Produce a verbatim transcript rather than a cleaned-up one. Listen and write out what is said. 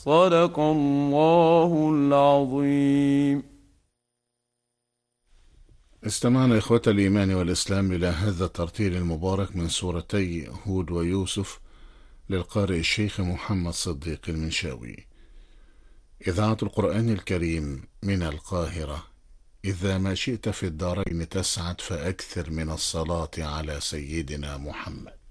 صدق الله العظيم. استمعنا إخوة الإيمان والإسلام إلى هذا الترتيل المبارك من سورتي هود ويوسف للقارئ الشيخ محمد صديق المنشاوي، إذاعة القرآن الكريم من القاهرة. إذا ما شئت في الدارين تسعد فأكثر من الصلاة على سيدنا محمد.